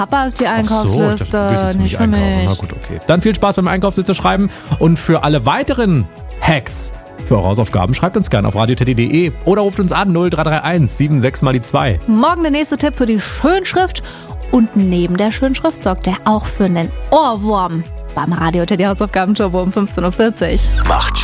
Papa ist die Ach so, Einkaufsliste, du gehst jetzt nicht für einkaufen. mich. Na gut, okay. Dann viel Spaß beim Einkaufsliste schreiben und für alle weiteren Hacks für eure Hausaufgaben schreibt uns gerne auf radioteddy.de oder ruft uns an 0331 76 mal die 2. Morgen der nächste Tipp für die Schönschrift und neben der Schönschrift sorgt er auch für einen Ohrwurm beim Radio Teddy Hausaufgaben-Turbo um 15.40 Uhr. Macht